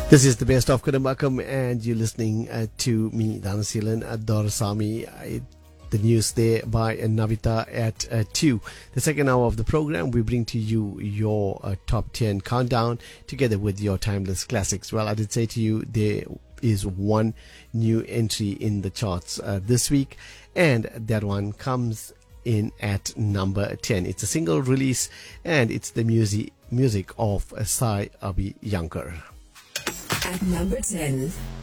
This is the best of Kudambakam, and you're listening to me, Dhanasilan Dorasamy. The news there by Navita at 2. The second hour of the program, we bring to you your top 10 countdown together with your timeless classics. Well, I did say to you there is one new entry in the charts this week, and that one comes in at number 10. It's a single release, and it's the music of Sai Abhyankar. At number 10.